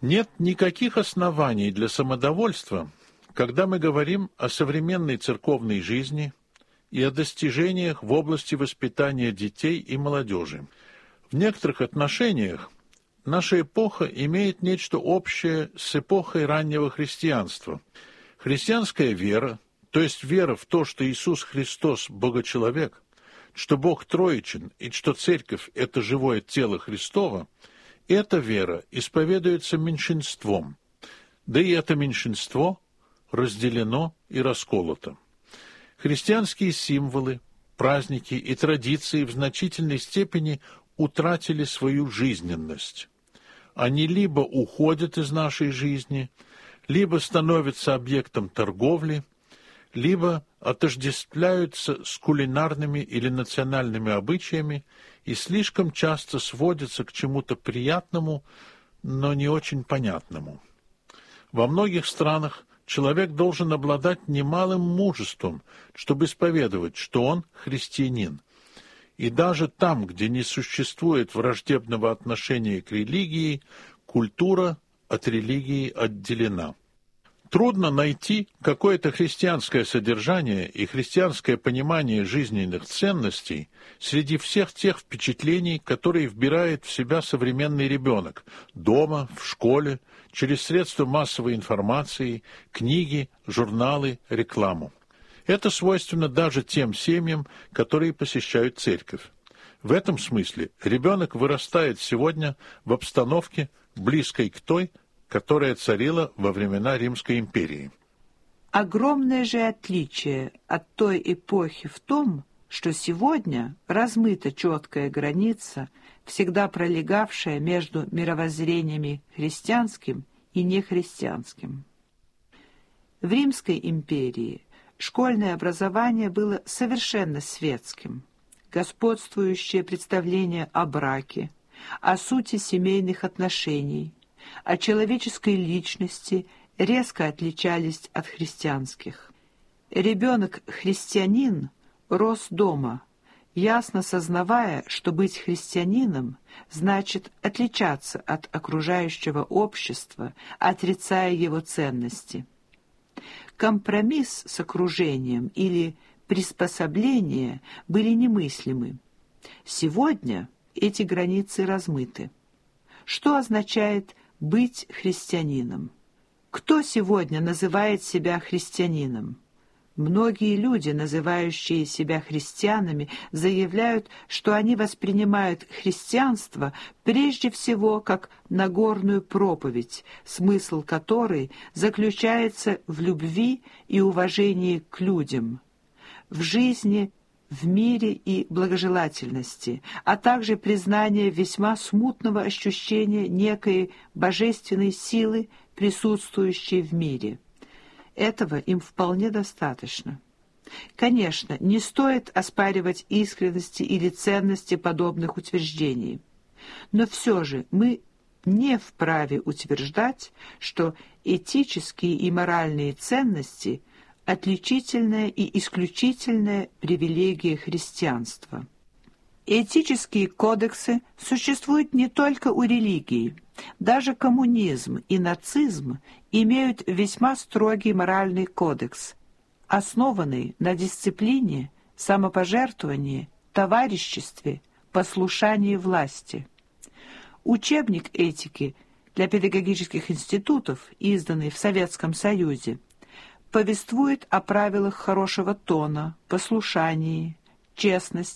Нет никаких оснований для самодовольства, когда мы говорим о современной церковной жизни и о достижениях в области воспитания детей и молодежи. В некоторых отношениях наша эпоха имеет нечто общее с эпохой раннего христианства. Христианская вера, то есть вера в то, что Иисус Христос – Богочеловек, что Бог троичен и что Церковь – это живое тело Христово, эта вера исповедуется меньшинством, да и это меньшинство разделено и расколото. Христианские символы, праздники и традиции в значительной степени утратили свою жизненность. Они либо уходят из нашей жизни, либо становятся объектом торговли, либо отождествляются с кулинарными или национальными обычаями и слишком часто сводятся к чему-то приятному, но не очень понятному. Во многих странах человек должен обладать немалым мужеством, чтобы исповедовать, что он христианин. И даже там, где не существует враждебного отношения к религии, культура от религии отделена. Трудно найти какое-то христианское содержание и христианское понимание жизненных ценностей среди всех тех впечатлений, которые вбирает в себя современный ребенок дома, в школе, через средства массовой информации, книги, журналы, рекламу. Это свойственно даже тем семьям, которые посещают церковь. В этом смысле ребенок вырастает сегодня в обстановке, близкой к той, которая царила во времена Римской империи. Огромное же отличие от той эпохи в том, что сегодня размыта четкая граница, всегда пролегавшая между мировоззрениями христианским и нехристианским. В Римской империи школьное образование было совершенно светским. Господствующее представление о браке, о сути семейных отношений, о человеческой личности резко отличались от христианских. Ребенок-христианин рос дома, ясно сознавая, что быть христианином значит отличаться от окружающего общества, отрицая его ценности. Компромисс с окружением или приспособление были немыслимы. Сегодня эти границы размыты. Что означает быть христианином? Кто сегодня называет себя христианином? Многие люди, называющие себя христианами, заявляют, что они воспринимают христианство прежде всего как Нагорную проповедь, смысл которой заключается в любви и уважении к людям, в жизни, в мире и благожелательности, а также признание весьма смутного ощущения некой божественной силы, присутствующей в мире. Этого им вполне достаточно. Конечно, не стоит оспаривать искренности или ценности подобных утверждений, но все же мы не вправе утверждать, что этические и моральные ценности – отличительная и исключительная привилегия христианства. Этические кодексы существуют не только у религии. Даже коммунизм и нацизм имеют весьма строгий моральный кодекс, основанный на дисциплине, самопожертвовании, товариществе, послушании власти. Учебник этики для педагогических институтов, изданный в Советском Союзе, повествует о правилах хорошего тона, послушании, честности,